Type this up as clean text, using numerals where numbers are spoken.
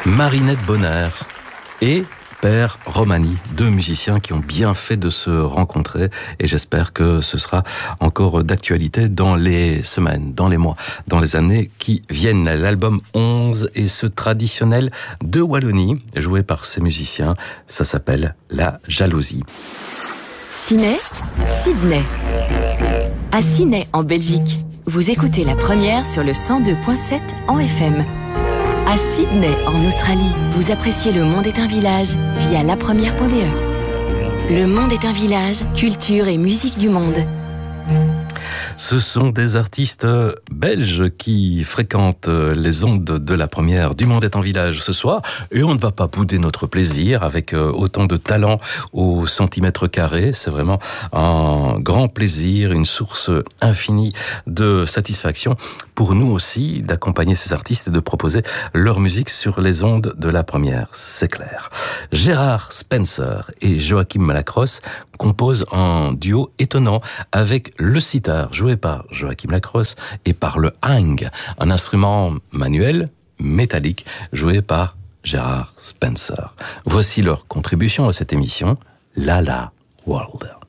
Marinette Bonner et Père Romani, deux musiciens qui ont bien fait de se rencontrer, et j'espère que ce sera encore d'actualité dans les semaines, dans les mois, dans les années qui viennent. L'album 11 est ce traditionnel de Wallonie, joué par ces musiciens, ça s'appelle La Jalousie. Ciné, Sydney. À Sydney, en Belgique, vous écoutez La Première sur le 102.7 en FM. À Sydney, en Australie, vous appréciez Le Monde est un village via lapremière.be. Le Monde est un village, culture et musique du monde. Ce sont des artistes belges qui fréquentent les ondes de La Première du Monde est un village ce soir, et on ne va pas bouder notre plaisir avec autant de talent au centimètre carré. C'est vraiment un grand plaisir, une source infinie de satisfaction pour nous aussi d'accompagner ces artistes et de proposer leur musique sur les ondes de La Première, c'est clair. Gérard Spencer et Joachim Lacrosse composent un duo étonnant avec le sitar, joué par Joachim Lacrosse, et par le hang, un instrument manuel, métallique, joué par Gérard Spencer. Voici leur contribution à cette émission, La La World.